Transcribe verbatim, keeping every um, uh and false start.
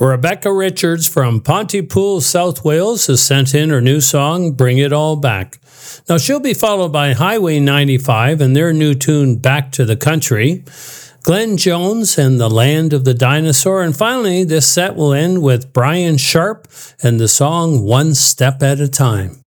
Rebecca Richards from Pontypool, South Wales, has sent in her new song, Bring It All Back. Now, she'll be followed by Highway ninety-five and their new tune, Back to the Country, Glenn Jones and the Land of the Dinosaur, and finally, this set will end with Brian Sharp and the song One Step at a Time.